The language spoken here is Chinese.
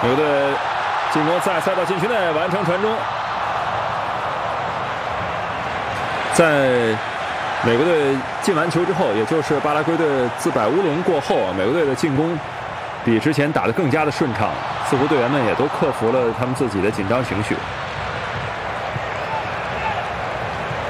美国队进攻在赛道禁区内完成传中。在美国队进完球之后，也就是巴拉圭队自摆乌龙过后美国队的进攻比之前打得更加的顺畅，似乎队员们也都克服了他们自己的紧张情绪。